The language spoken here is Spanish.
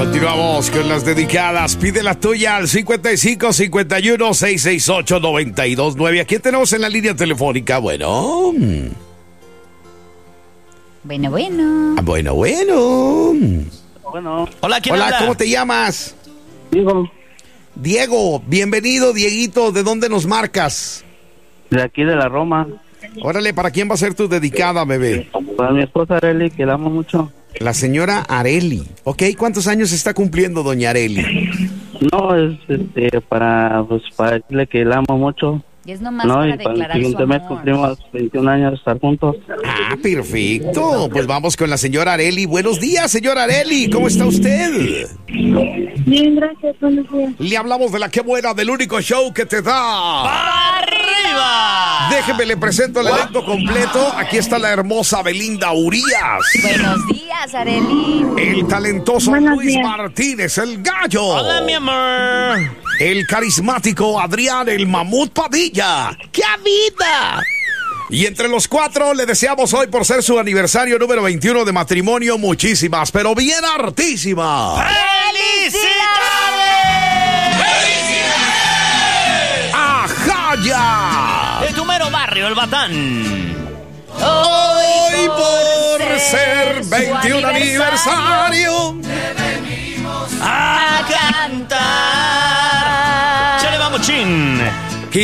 Continuamos con las dedicadas. Pide la tuya al 55 51 668 929. ¿A quién tenemos en la línea telefónica? Bueno. Bueno. Hola, ¿quién habla? ¿Cómo te llamas? Diego. Diego, bienvenido, Dieguito. ¿De dónde nos marcas? De aquí de la Roma. Órale, ¿para quién va a ser tu dedicada, bebé? Para mi esposa Areli, que la amo mucho. La señora Areli. Ok, ¿cuántos años está cumpliendo doña Areli? No, es para decirle que la amo mucho. Y es nomás para declarar el su siguiente mes amor. cumplimos 21 años de estar juntos. Ah, perfecto. Pues vamos con la señora Areli. Buenos días, señora Areli. ¿Cómo está usted? Bien, gracias, buenos días. Le hablamos de la que buena, del único show que te da. ¡Arriba! Déjeme, le presento el elenco completo. Aquí está la hermosa Belinda Urías. Buenos días, Areli. El talentoso Buenos Luis días. Martínez, el gallo. Hola, mi amor. El carismático Adrián, el mamut Padilla. ¡Qué vida! Y entre los cuatro le deseamos hoy, por ser su aniversario número 21 de matrimonio, muchísimas, pero bien hartísimas. ¡Felicidades! ¡Ajaya! De tu mero barrio, el Batán. Hoy por ser 21 aniversario. A cantar.